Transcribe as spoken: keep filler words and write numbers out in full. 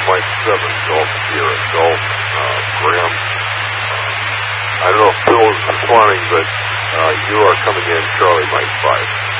Mike seven, Golf Sierra Golf, uh, Graham. Uh, I don't know if Bill is responding, but uh, you are coming in, Charlie Mike five.